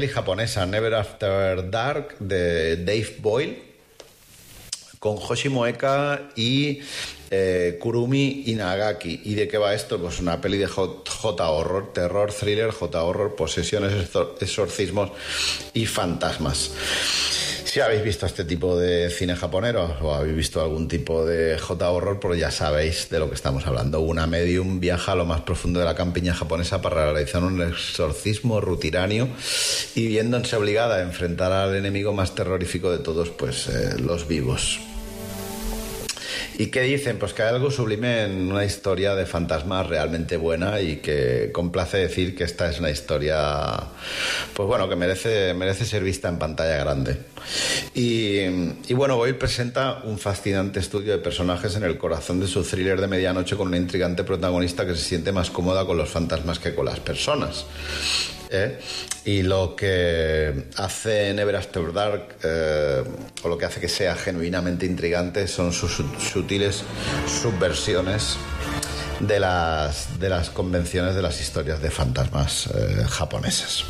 japonesa Never After Dark de Dave Boyle con Hoshi Moeka y Kurumi Inagaki. ¿Y de qué va esto? Pues una peli de J-horror, terror, thriller, J-horror, posesiones, exorcismos y fantasmas. Si habéis visto este tipo de cine japonero o habéis visto algún tipo de J-horror, pues ya sabéis de lo que estamos hablando. Una medium viaja a lo más profundo de la campiña japonesa para realizar un exorcismo rutináneo y viéndose obligada a enfrentar al enemigo más terrorífico de todos, pues los vivos. ¿Y qué dicen? Pues que hay algo sublime en una historia de fantasmas realmente buena y que complace decir que esta es una historia, pues bueno, que merece ser vista en pantalla grande. Y bueno, Boyle presenta un fascinante estudio de personajes en el corazón de su thriller de medianoche con una intrigante protagonista que se siente más cómoda con los fantasmas que con las personas. Y lo que hace Never After Dark, o lo que hace que sea genuinamente intrigante, son sus sutiles subversiones de las convenciones de las historias de fantasmas japonesas.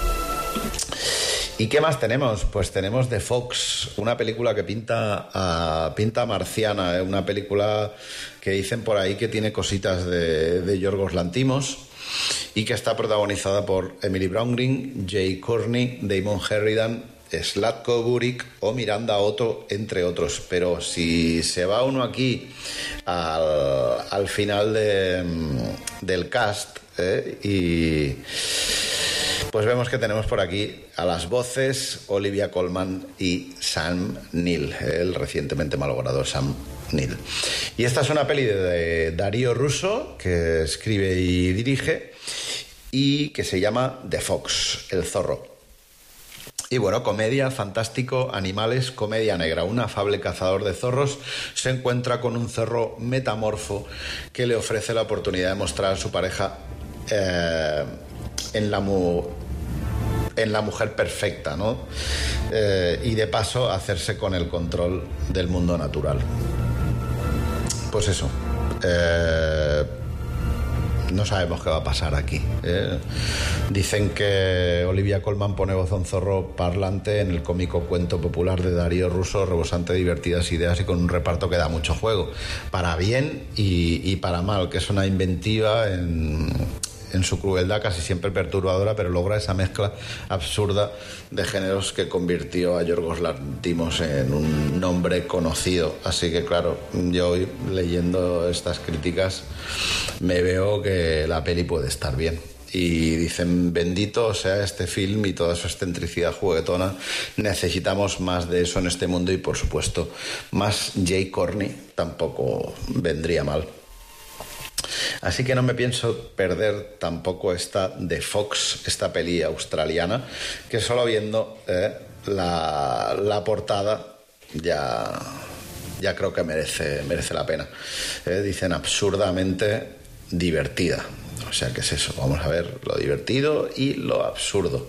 ¿Y qué más tenemos? Pues tenemos The Fox, una película que pinta marciana, una película que dicen por ahí que tiene cositas de Yorgos Lanthimos y que está protagonizada por Emily Browning, Jay Courtney, Damon Sheridan, Zlatko Buric o Miranda Otto, entre otros. Pero si se va uno aquí al final del cast, y pues vemos que tenemos por aquí a las voces Olivia Colman y Sam Neill, el recientemente malogrado Sam Neill. Y esta es una peli de Darío Russo, que escribe y dirige, y que se llama The Fox, el zorro. Y bueno, comedia, fantástico, animales, comedia negra. Un afable cazador de zorros se encuentra con un zorro metamorfo que le ofrece la oportunidad de mostrar a su pareja en la mujer perfecta, ¿no? Y de paso hacerse con el control del mundo natural. Pues eso. No sabemos qué va a pasar aquí. Dicen que Olivia Colman pone voz a un zorro parlante en el cómico cuento popular de Darío Russo, rebosante de divertidas ideas y con un reparto que da mucho juego, para bien y para mal, que es una inventiva en su crueldad casi siempre perturbadora, pero logra esa mezcla absurda de géneros que convirtió a Yorgos Lanthimos en un nombre conocido. Así que claro, yo hoy leyendo estas críticas me veo que la peli puede estar bien. Y dicen, bendito sea este film y toda su excentricidad juguetona. Necesitamos más de eso en este mundo y, por supuesto, más Jay Courtney tampoco vendría mal. Así que no me pienso perder tampoco esta The Fox, esta peli australiana, que solo viendo la portada ya creo que merece la pena. Dicen absurdamente divertida. O sea, ¿qué es eso? Vamos a ver lo divertido y lo absurdo.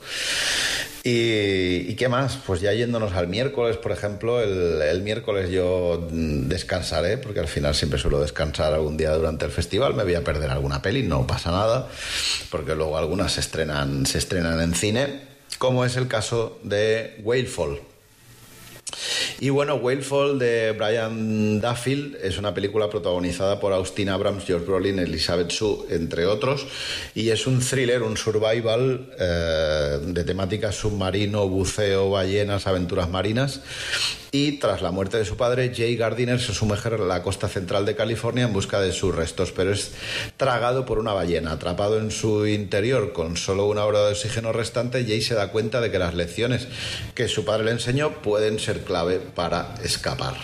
¿Y qué más? Pues ya yéndonos al miércoles, por ejemplo, el miércoles yo descansaré, porque al final siempre suelo descansar algún día durante el festival. Me voy a perder alguna peli, no pasa nada, porque luego algunas se estrenan en cine, como es el caso de Whalefall. Y bueno, Whalefall de Brian Duffield es una película protagonizada por Austin Abrams, Josh Brolin, Elizabeth Shue, entre otros, y es un thriller, un survival de temática submarino, buceo, ballenas, aventuras marinas. Y tras la muerte de su padre, Jay Gardiner se sumerge a la costa central de California en busca de sus restos, pero es tragado por una ballena. Atrapado en su interior con solo una hora de oxígeno restante, Jay se da cuenta de que las lecciones que su padre le enseñó pueden ser clave para escapar.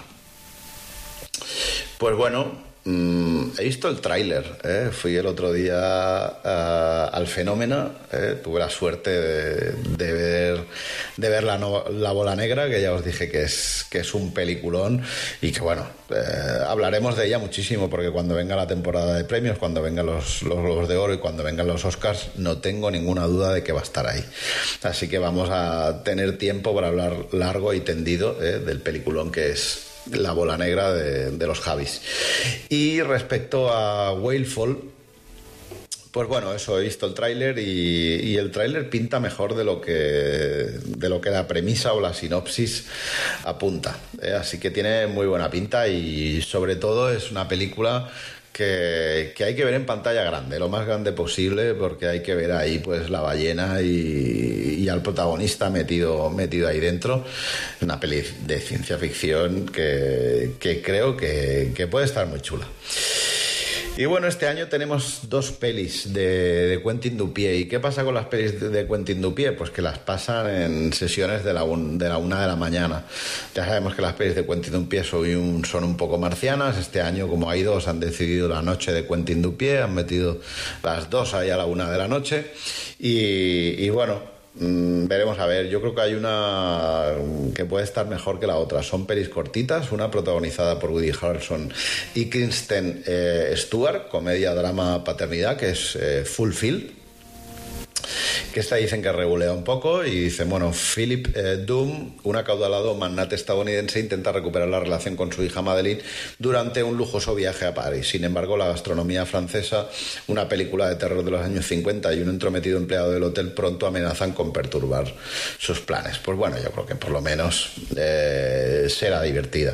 Pues bueno, he visto el tráiler, fui el otro día al Fenómeno, tuve la suerte de ver la Bola Negra, que ya os dije que es un peliculón y que bueno, hablaremos de ella muchísimo, porque cuando venga la temporada de premios, cuando vengan los Globos de Oro y cuando vengan los Oscars, no tengo ninguna duda de que va a estar ahí. Así que vamos a tener tiempo para hablar largo y tendido del peliculón que es La Bola Negra de los Javis. Y respecto a Whalefall, Pues bueno, eso, he visto el tráiler y el tráiler pinta mejor de lo que la premisa o la sinopsis apunta. Así que tiene muy buena pinta y sobre todo es una película que hay que ver en pantalla grande, lo más grande posible, porque hay que ver ahí pues la ballena y al protagonista metido ahí dentro. Una peli de ciencia ficción que creo que puede estar muy chula. Y bueno, este año tenemos 2 pelis de Quentin Dupieux. ¿Y qué pasa con las pelis de Quentin Dupieux? Pues que las pasan en sesiones de la 1 de la mañana. Ya sabemos que las pelis de Quentin Dupieux son un poco marcianas. Este año, como hay 2, han decidido la noche de Quentin Dupieux. Han metido las 2 ahí a la 1 de la noche. Y bueno, veremos a ver. Yo creo que hay una que puede estar mejor que la otra. Son pelis cortitas, una protagonizada por Woody Harrelson y Kristen Stewart, comedia drama paternidad, que es Fulfill, que esta dicen que regulea un poco y dicen, bueno, Philip Doom, un acaudalado magnate estadounidense, intenta recuperar la relación con su hija Madeleine durante un lujoso viaje a París. Sin embargo, la gastronomía francesa, una película de terror de los años 50 y un entrometido empleado del hotel pronto amenazan con perturbar sus planes. Pues bueno, yo creo que por lo menos será divertida.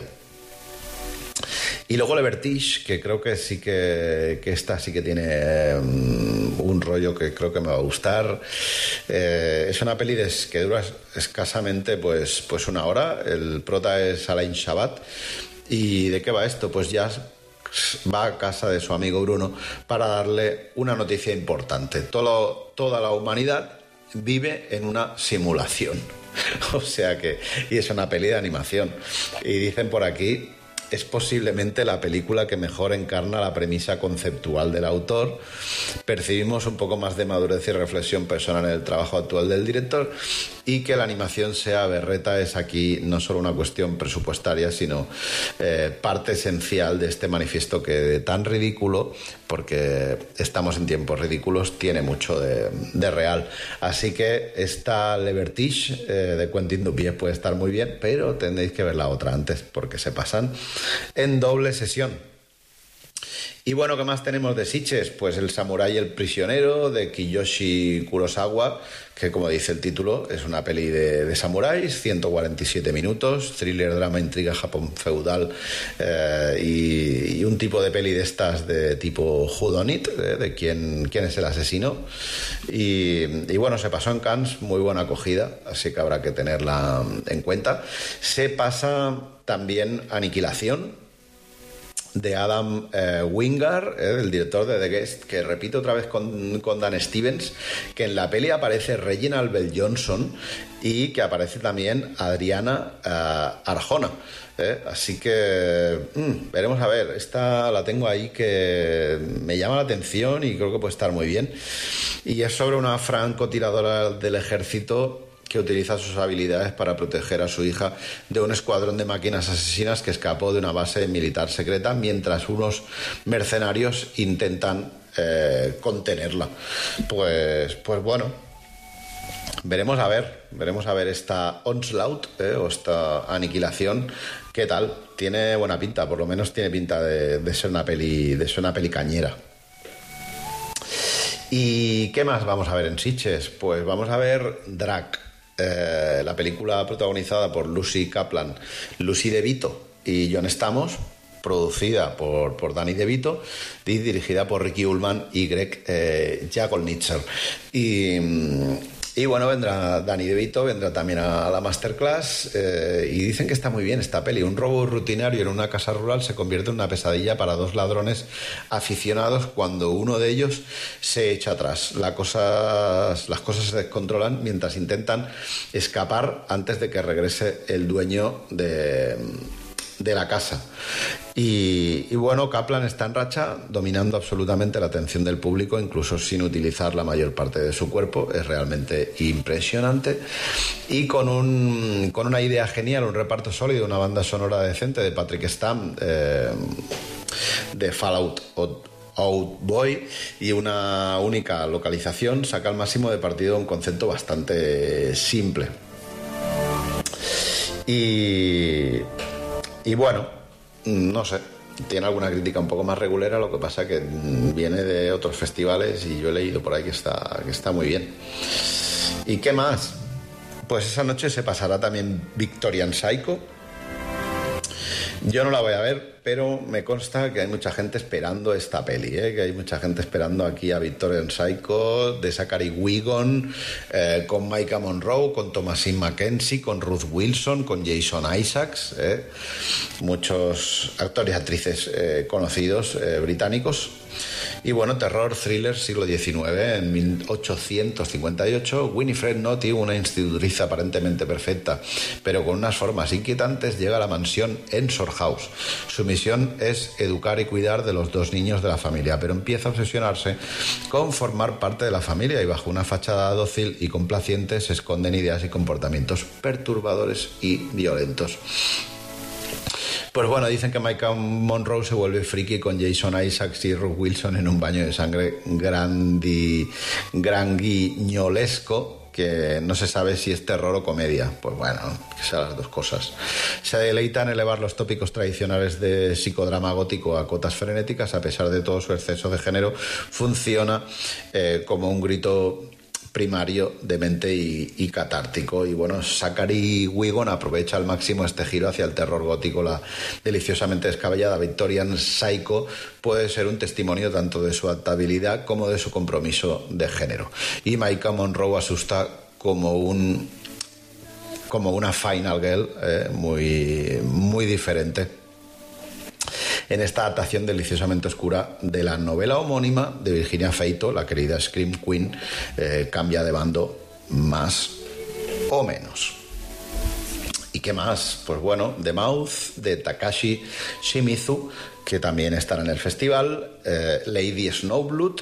Y luego Le Vertige, que creo que sí que esta sí que tiene un rollo que creo que me va a gustar. Es una peli que dura escasamente pues 1 hora. El prota es Alain Chabat. ¿Y de qué va esto? Pues ya va a casa de su amigo Bruno para darle una noticia importante. Toda la humanidad vive en una simulación. O sea que... Y es una peli de animación. Y dicen por aquí... Es posiblemente la película que mejor encarna la premisa conceptual del autor. Percibimos un poco más de madurez y reflexión personal en el trabajo actual del director, y que la animación sea berreta es aquí no solo una cuestión presupuestaria, sino parte esencial de este manifiesto que de tan ridículo, porque estamos en tiempos ridículos, tiene mucho de real. Así que esta Le Vertige de Quentin Dupieux puede estar muy bien, pero tendréis que ver la otra antes, porque se pasan en doble sesión. Y bueno, ¿qué más tenemos de Sitges? Pues El samurái y el prisionero, de Kiyoshi Kurosawa, que como dice el título, es una peli de samuráis, 147 minutos, thriller, drama, intriga, Japón feudal, y un tipo de peli de estas de tipo whodunit, de quién es el asesino. Y bueno, se pasó en Cannes, muy buena acogida, así que habrá que tenerla en cuenta. Se pasa también Aniquilación, de Adam Wingard, el director de The Guest, que repite otra vez con Dan Stevens, que en la peli aparece Reginald Bell Johnson y que aparece también Adriana Arjona. Así que veremos a ver. Esta la tengo ahí que me llama la atención y creo que puede estar muy bien. Y es sobre una francotiradora del ejército que utiliza sus habilidades para proteger a su hija de un escuadrón de máquinas asesinas que escapó de una base militar secreta mientras unos mercenarios intentan contenerla. Pues bueno, veremos a ver esta onslaught o esta aniquilación, qué tal. Tiene buena pinta, por lo menos tiene pinta de ser una peli cañera. ¿Y qué más vamos a ver en Sitges? Pues vamos a ver Drag. La película protagonizada por Lucy Kaplan, Lucy DeVito y John Stamos, producida por Danny DeVito y dirigida por Ricky Ullman y Greg Jakolnitzer. Y bueno, vendrá Danny DeVito, vendrá también a la masterclass, y dicen que está muy bien esta peli. Un robo rutinario en una casa rural se convierte en una pesadilla para 2 ladrones aficionados cuando uno de ellos se echa atrás. Las cosas se descontrolan mientras intentan escapar antes de que regrese el dueño de la casa. Y bueno, Kaplan está en racha, dominando absolutamente la atención del público, incluso sin utilizar la mayor parte de su cuerpo. Es realmente impresionante. Y con una idea genial, un reparto sólido, una banda sonora decente de Patrick Stamp, de Fallout Boy, y una única localización, saca al máximo de partido un concepto bastante simple. Y bueno, no sé, tiene alguna crítica un poco más regulera, lo que pasa que viene de otros festivales y yo he leído por ahí que está muy bien. ¿Y qué más? Pues esa noche se pasará también Victorian Psycho. Yo no la voy a ver, pero me consta que hay mucha gente esperando esta peli, que hay mucha gente esperando aquí a Victorian Psycho, de Zachary Wigon, con Maika Monroe, con Thomasin McKenzie, con Ruth Wilson, con Jason Isaacs, muchos actores y actrices conocidos británicos. Y bueno, terror, thriller, siglo XIX. En 1858, Winifred Naughty, una institutriz aparentemente perfecta, pero con unas formas inquietantes, llega a la mansión Ensor House. Su misión es educar y cuidar de los 2 niños de la familia, pero empieza a obsesionarse con formar parte de la familia y bajo una fachada dócil y complaciente se esconden ideas y comportamientos perturbadores y violentos. Pues bueno, dicen que Maika Monroe se vuelve friki con Jason Isaacs y Ruth Wilson en un baño de sangre granguiñolesco, que no se sabe si es terror o comedia. Pues bueno, que sean las dos cosas. Se deleita en elevar los tópicos tradicionales de psicodrama gótico a cotas frenéticas. A pesar de todo su exceso de género, funciona como un grito primario, demente y catártico. Y bueno, Zachary Wigon aprovecha al máximo este giro hacia el terror gótico. La deliciosamente descabellada Victorian Psycho puede ser un testimonio tanto de su adaptabilidad como de su compromiso de género. Y Maika Monroe asusta como una final girl muy, muy diferente en esta adaptación deliciosamente oscura de la novela homónima de Virginia Feito. La querida Scream Queen cambia de bando más o menos. ¿Y qué más? Pues bueno, The Mouth, de Takashi Shimizu, que también estará en el festival. Lady Snowblood,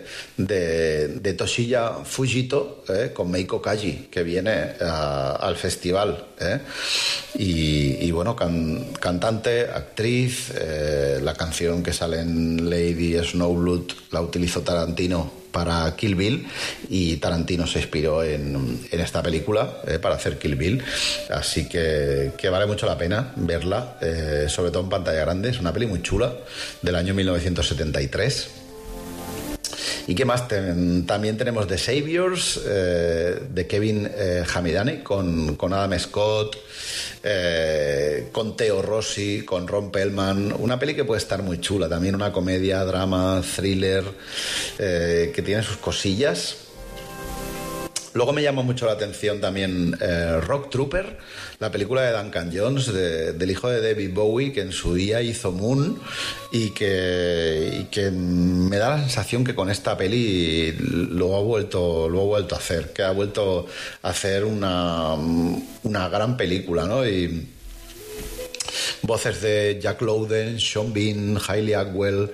de Toshiya Fujito, con Meiko Kaji, que viene al festival. Y bueno, cantante, actriz. La canción que sale en Lady Snowblood la utilizó Tarantino para Kill Bill, y Tarantino se inspiró en esta película para hacer Kill Bill, así que vale mucho la pena verla, sobre todo en pantalla grande. Es una peli muy chula del año 1973. ¿Y qué más? También tenemos The Saviors, de Kevin Hamidani, con Adam Scott, con Theo Rossi, con Ron Perlman. Una peli que puede estar muy chula, también una comedia, drama, thriller, que tiene sus cosillas. Luego me llamó mucho la atención también Rock Trooper, la película de Duncan Jones, del hijo de David Bowie, que en su día hizo Moon, y que me da la sensación que con esta peli lo ha vuelto a hacer, que ha vuelto a hacer una gran película, ¿no? Y voces de Jack Lowden, Sean Bean, Hayley Atwell,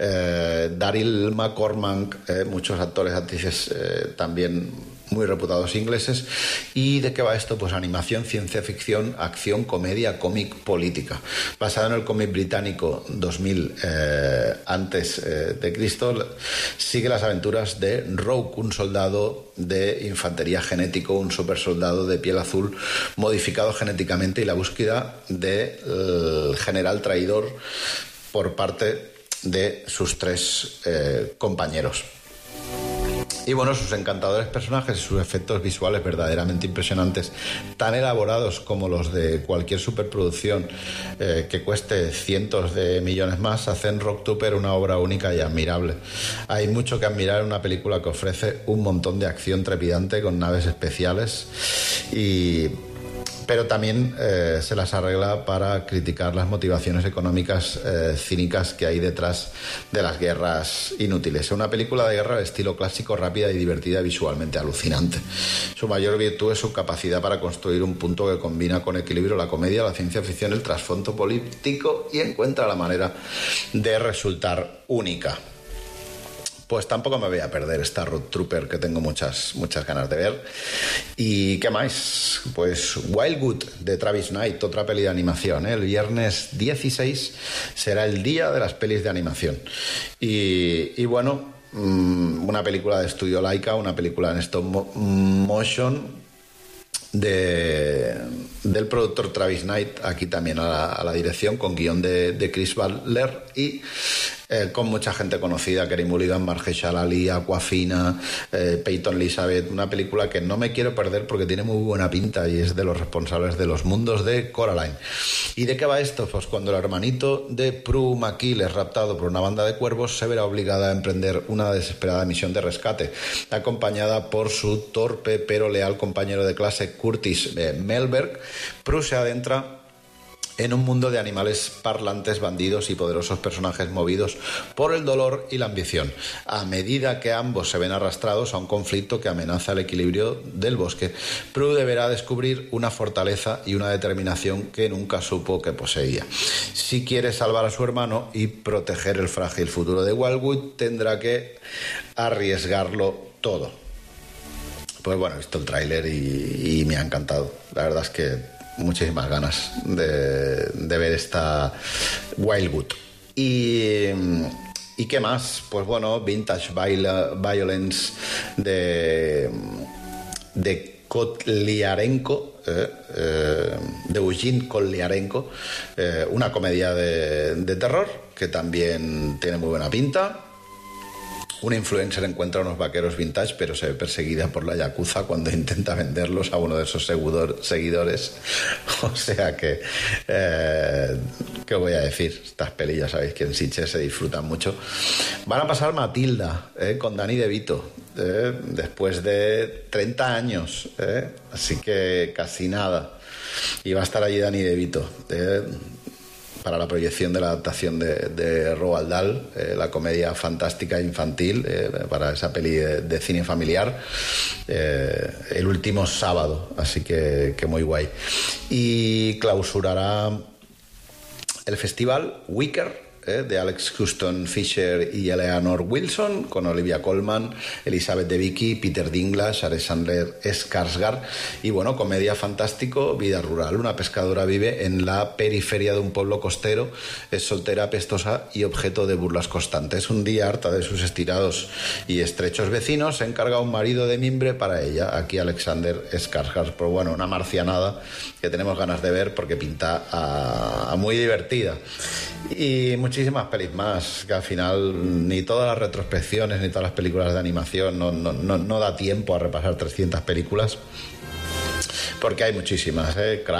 Daryl McCormack, muchos actores, actrices también muy reputados ingleses. ¿Y de qué va esto? Pues animación, ciencia ficción, acción, comedia, cómic, política. Basado en el cómic británico 2000 antes de Cristo, sigue las aventuras de Rogue, un soldado de infantería genético, un supersoldado de piel azul modificado genéticamente, y la búsqueda del general traidor por parte de sus 3 compañeros. Y bueno, sus encantadores personajes y sus efectos visuales verdaderamente impresionantes, tan elaborados como los de cualquier superproducción que cueste cientos de millones más, hacen Rock Trooper una obra única y admirable. Hay mucho que admirar en una película que ofrece un montón de acción trepidante con naves especiales, pero también se las arregla para criticar las motivaciones económicas cínicas que hay detrás de las guerras inútiles. Es una película de guerra de estilo clásico, rápida y divertida, visualmente alucinante. Su mayor virtud es su capacidad para construir un punto que combina con equilibrio la comedia, la ciencia ficción, el trasfondo político, y encuentra la manera de resultar única. Pues tampoco me voy a perder esta Road Trooper, que tengo muchas ganas de ver. ¿Y qué más? Pues Wildwood, de Travis Knight, otra peli de animación, ¿eh? El viernes 16 será el día de las pelis de animación. Y bueno, una película de estudio Laika, una película en stop motion de del productor Travis Knight, aquí también a la dirección, con guión de Chris Butler y con mucha gente conocida: Carey Mulligan, Mahershala Ali, Awkwafina, Peyton Elizabeth. Una película que no me quiero perder porque tiene muy buena pinta y es de los responsables de Los mundos de Coraline. ¿Y de qué va esto? Pues cuando el hermanito de Prue McKill es raptado por una banda de cuervos, se verá obligada a emprender una desesperada misión de rescate, acompañada por su torpe pero leal compañero de clase Curtis Melberg. Prue se adentra en un mundo de animales parlantes, bandidos y poderosos personajes movidos por el dolor y la ambición, a medida que ambos se ven arrastrados a un conflicto que amenaza el equilibrio del bosque. Prue deberá descubrir una fortaleza y una determinación que nunca supo que poseía. Si quiere salvar a su hermano y proteger el frágil futuro de Wildwood, tendrá que arriesgarlo todo. Pues bueno, he visto el tráiler y me ha encantado. La verdad es que muchísimas ganas de ver esta Wildwood. ¿Y qué más? Pues bueno, Vintage Violence de Kotliarenko, de Eugene Kotliarenko, una comedia de terror que también tiene muy buena pinta. Una influencer encuentra unos vaqueros vintage, pero se ve perseguida por la yakuza cuando intenta venderlos a uno de esos seguidores. O sea que, ¿qué voy a decir? Estas pelillas, sabéis que en Sitges se disfrutan mucho. Van a pasar Matilda, con Danny DeVito, después de 30 años, así que casi nada. Y va a estar allí Danny DeVito, para la proyección de la adaptación de Roald Dahl, la comedia fantástica infantil, para esa peli de cine familiar, el último sábado, así que muy guay. Y clausurará el festival Wicker, de Alex Houston Fisher y Eleanor Wilson, con Olivia Colman, Elizabeth Debicki, Peter Dinklage, Alexander Skarsgård. Y bueno, comedia fantástico, vida rural. Una pescadora vive en la periferia de un pueblo costero, es soltera, apestosa y objeto de burlas constantes. Un día, harta de sus estirados y estrechos vecinos, se encarga un marido de mimbre para ella, aquí Alexander Skarsgård. Pero bueno, una marcianada que tenemos ganas de ver porque pinta a muy divertida. Y muchísimas pelis más, que al final ni todas las retrospecciones ni todas las películas de animación no da tiempo a repasar 300 películas, porque hay muchísimas,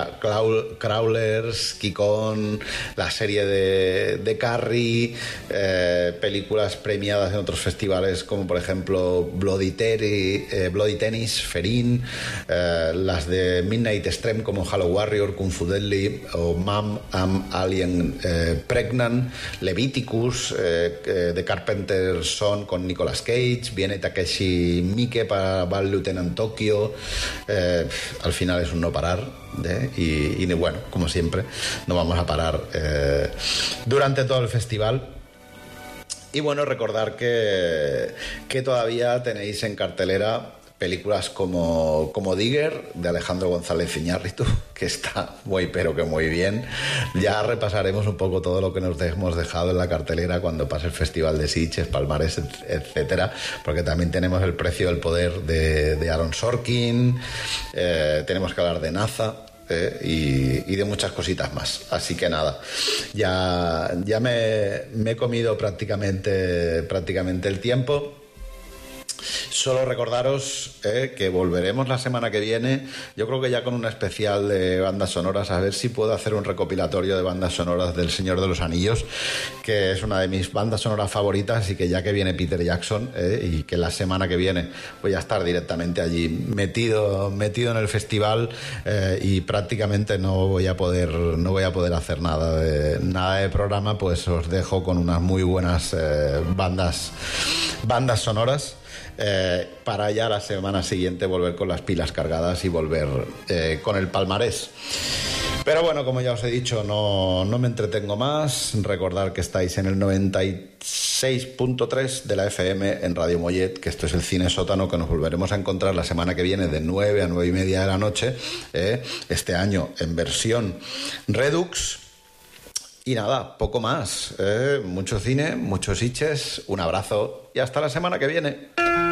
Crawlers, Kikón, la serie de Carrie, películas premiadas en otros festivales como por ejemplo Bloody Tennis, Ferin, las de Midnight Extreme como Halo Warrior, Kung Fu Deadly o Mom, I'm Alien Pregnant, Leviticus, de Carpenter's Son con Nicolas Cage, viene Takeshi Miike para Bad Lieutenant Tokyo. Al final es un no parar, y bueno, como siempre, no vamos a parar durante todo el festival. Y bueno, recordar que todavía tenéis en cartelera películas como Digger, de Alejandro González Iñárritu, que está muy pero que muy bien. Ya repasaremos un poco todo lo que nos hemos dejado en la cartelera cuando pase el Festival de Sitges, Palmares, etcétera, porque también tenemos El precio del poder de Aaron Sorkin, tenemos que hablar de NASA, y de muchas cositas más. Así que nada, ya me he comido prácticamente el tiempo. Solo recordaros que volveremos la semana que viene, yo creo que ya con un especial de bandas sonoras, a ver si puedo hacer un recopilatorio de bandas sonoras del Señor de los Anillos, que es una de mis bandas sonoras favoritas, y que ya que viene Peter Jackson, y que la semana que viene voy a estar directamente allí metido en el festival, y prácticamente no voy a poder hacer nada de programa, pues os dejo con unas muy buenas bandas sonoras, para ya la semana siguiente volver con las pilas cargadas y volver con el palmarés. Pero bueno, como ya os he dicho, no me entretengo más. Recordad que estáis en el 96.3 de la FM en Radio Mollet, que esto es el Cine Sótano, que nos volveremos a encontrar la semana que viene de 9 a 9:30 de la noche, este año en versión Redux. Y nada, poco más, mucho cine, muchos Sitges, un abrazo y hasta la semana que viene.